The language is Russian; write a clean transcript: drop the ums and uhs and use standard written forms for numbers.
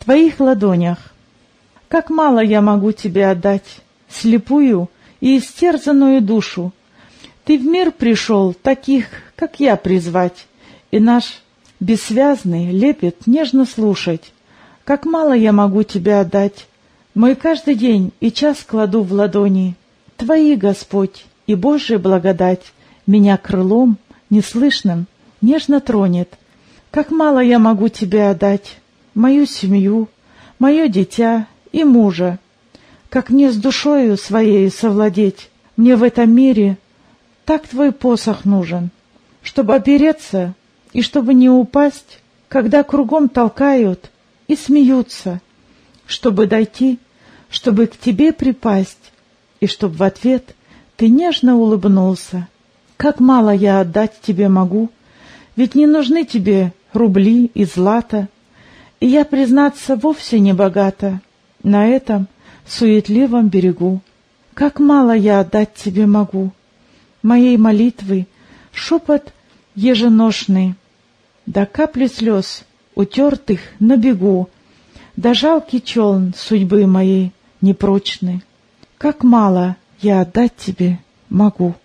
твоих ладонях. Как мало я могу тебе отдать, слепую и истерзанную душу. Ты в мир пришел таких, как я, призвать, и наш бессвязный лепет нежно слушать. Как мало я могу тебе отдать, мой каждый день и час кладу в ладони. Твои, Господь, и Божья благодать меня крылом неслышным нежно тронет. Как мало я могу тебе отдать, мою семью, мое дитя и мужа. Как мне с душою своей совладеть, мне в этом мире так твой посох нужен, чтобы опереться и чтобы не упасть, когда кругом толкают и смеются, чтобы дойти, чтобы к тебе припасть, и чтоб в ответ ты нежно улыбнулся. Как мало я отдать тебе могу, ведь не нужны тебе рубли и злато, и я, признаться, вовсе не богата на этом суетливом берегу. Как мало я отдать тебе могу, моей молитвы шепот еженошный, до капли слез, утертых на бегу, да жалкий челн судьбы моей непрочный. Как мало я отдать тебе могу.